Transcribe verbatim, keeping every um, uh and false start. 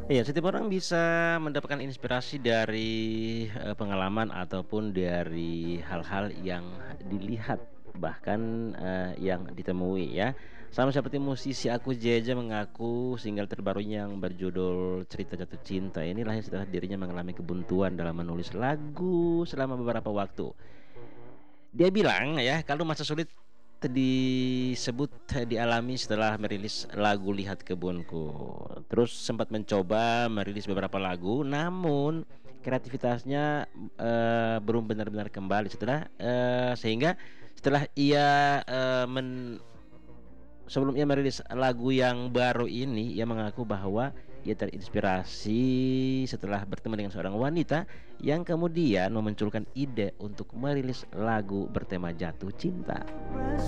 Iya, setiap orang bisa mendapatkan inspirasi dari, eee, pengalaman ataupun dari hal-hal yang dilihat, bahkan, eee, yang ditemui ya. Sama seperti musisi Aku Jeja mengaku single terbarunya yang berjudul Cerita Jatuh Cinta ini lahir setelah dirinya mengalami kebuntuan dalam menulis lagu selama beberapa waktu. Dia bilang ya, kalau masa sulit te disebut eh, dialami setelah merilis lagu Lihat Kebunku. Terus sempat mencoba merilis beberapa lagu, namun kreativitasnya, eee, belum benar-benar kembali setelah eee, sehingga setelah ia, eee, men sebelum ia merilis lagu yang baru ini, ia mengaku bahwa ia terinspirasi setelah bertemu dengan seorang wanita yang kemudian memunculkan ide untuk merilis lagu bertema jatuh cinta.